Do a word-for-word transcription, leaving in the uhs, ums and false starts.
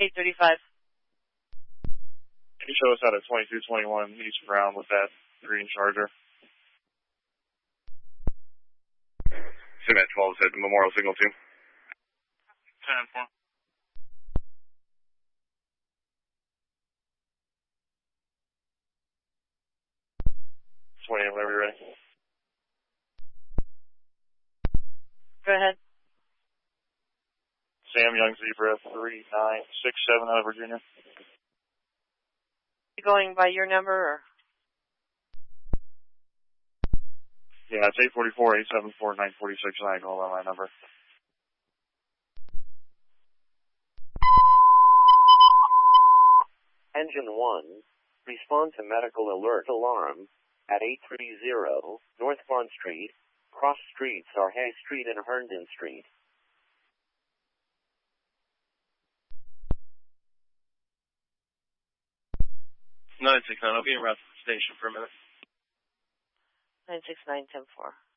eight thirty-five. Can you show us out at twenty-two twenty-one East Brown with that green Charger? Cement twelve said Memorial Signal two. ten four. twenty-eight, whenever you're ready. Go ahead. Sam Young Zebra three nine six seven out of Virginia. You going by your number or? Yeah, it's eight forty-four, eight seventy-four, nine forty-six, and I go on my number. Engine one, respond to medical alert alarm at eight thirty North Bond Street. Cross streets are Hay Street and Herndon Street. nine six nine, I'll be around the station for a minute. nine six nine, ten four.